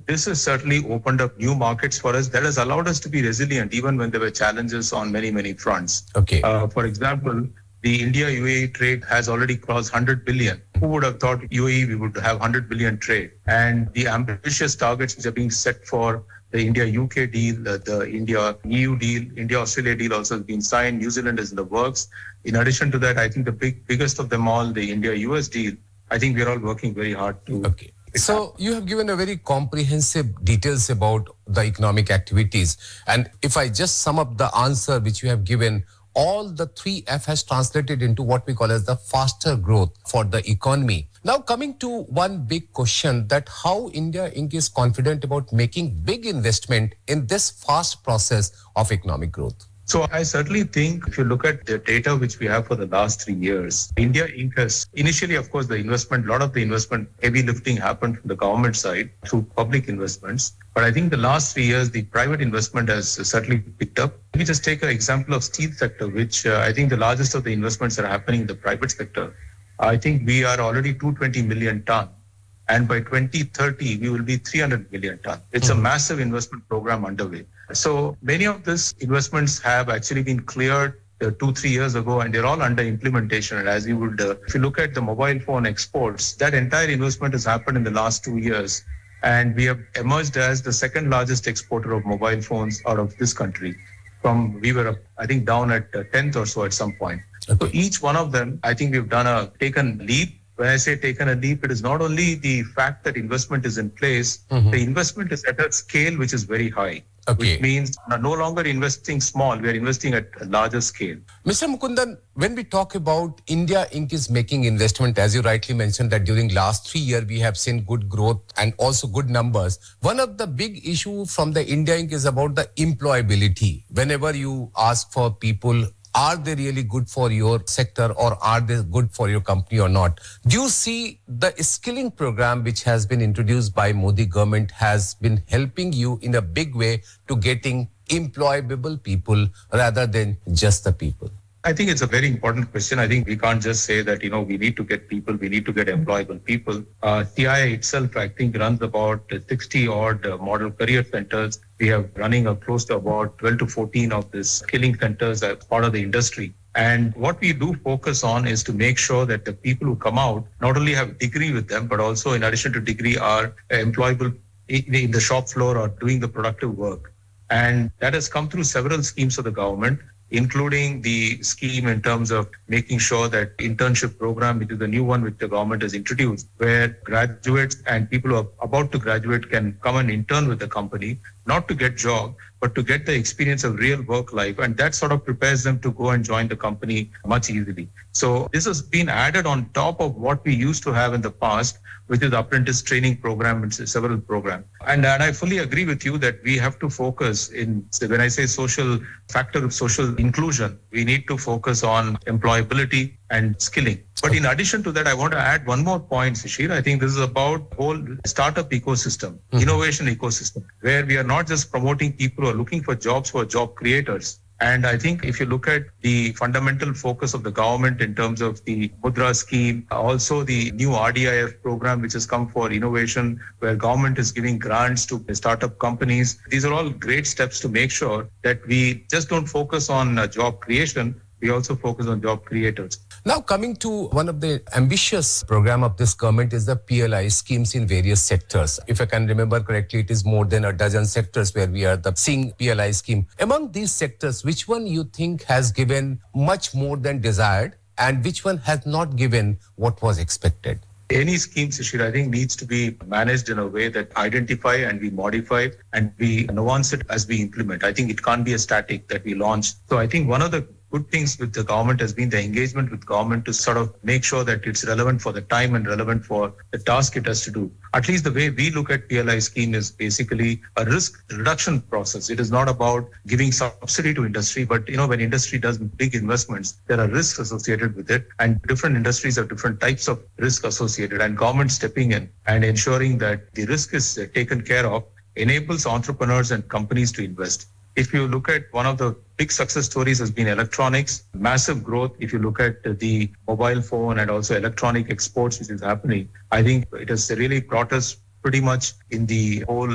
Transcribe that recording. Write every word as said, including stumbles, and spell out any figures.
this has certainly opened up new markets for us that has allowed us to be resilient even when there were challenges on many, many fronts. Okay. Uh, for example, the India-U A E trade has already crossed one hundred billion. Who would have thought U A E we would have one hundred billion trade? And the ambitious targets which are being set for the India-U K deal, the, the India-E U deal, India-Australia deal also has been signed. New Zealand is in the works. In addition to that, I think the big biggest of them all, the India-U S deal, I think we're all working very hard to... Okay. So you have given a very comprehensive details about the economic activities. And if I just sum up the answer which you have given, all the three F has translated into what we call as the faster growth for the economy. Now coming to one big question, that how India Incorporated is confident about making big investment in this fast process of economic growth. So I certainly think if you look at the data which we have for the last three years, India Incorporated has initially, of course, the investment, a lot of the investment, heavy lifting happened from the government side through public investments. But I think the last three years, the private investment has certainly picked up. Let me just take an example of steel sector, which uh, I think the largest of the investments are happening in the private sector. I think we are already two hundred twenty million ton. And by twenty thirty, we will be three hundred million ton. It's mm-hmm. a massive investment program underway. So many of these investments have actually been cleared uh, two, three years ago, and they're all under implementation. And as you would, uh, if you look at the mobile phone exports, that entire investment has happened in the last two years. And we have emerged as the second largest exporter of mobile phones out of this country. From we were, I think, down at uh, tenth or so at some point. Okay. So each one of them, I think we've done a taken leap. When I say taken a leap, it is not only the fact that investment is in place, mm-hmm. the investment is at a scale which is very high. Okay. Which means we're no longer investing small, we are investing at a larger scale. Mister Mukundan, when we talk about India Incorporated is making investment, as you rightly mentioned that during last three years, we have seen good growth and also good numbers. One of the big issue from the India Incorporated is about the employability. Whenever you ask for people, are they really good for your sector or are they good for your company or not? Do you see the skilling program which has been introduced by Modi government has been helping you in a big way to getting employable people rather than just the people? I think it's a very important question. I think we can't just say that, you know, we need to get people, we need to get employable people. Uh, T I A itself, I think, runs about sixty odd uh, model career centers. We have running a close to about twelve to fourteen of these skilling centers as part of the industry. And what we do focus on is to make sure that the people who come out not only have a degree with them, but also in addition to degree are employable in the shop floor or doing the productive work. And that has come through several schemes of the government, including the scheme in terms of making sure that internship program, which is the new one which the government has introduced, where graduates and people who are about to graduate can come and intern with the company, not to get job, but to get the experience of real work life. And that sort of prepares them to go and join the company much easily. So this has been added on top of what we used to have in the past, which is the apprentice training program and several programs. And, and I fully agree with you that we have to focus in, when I say social factor of social inclusion, we need to focus on employability and skilling. But in addition to that, I want to add one more point, Shishir. I think this is about the whole startup ecosystem, mm-hmm. innovation ecosystem, where we are not just promoting people who are looking for jobs who are job creators. And I think if you look at the fundamental focus of the government in terms of the Mudra scheme, also the new R D I F program, which has come for innovation, where government is giving grants to startup companies. These are all great steps to make sure that we just don't focus on uh, job creation, we also focus on job creators. Now coming to one of the ambitious program of this government is the P L I schemes in various sectors. If I can remember correctly, it is more than a dozen sectors where we are the seeing P L I scheme. Among these sectors, which one you think has given much more than desired and which one has not given what was expected? Any scheme, Shishir, I think needs to be managed in a way that identify and we modify and we nuance it as we implement. I think it can't be a static that we launch. So I think one of the good things with the government has been the engagement with government to sort of make sure that it's relevant for the time and relevant for the task it has to do. At least the way we look at P L I scheme is basically a risk reduction process. It is not about giving subsidy to industry, but you know, when industry does big investments, there are risks associated with it, and different industries have different types of risk associated, and government stepping in and ensuring that the risk is taken care of enables entrepreneurs and companies to invest. If you look at one of the big success stories has been electronics, massive growth. If you look at the mobile phone and also electronic exports, which is happening, I think it has really brought us pretty much in the whole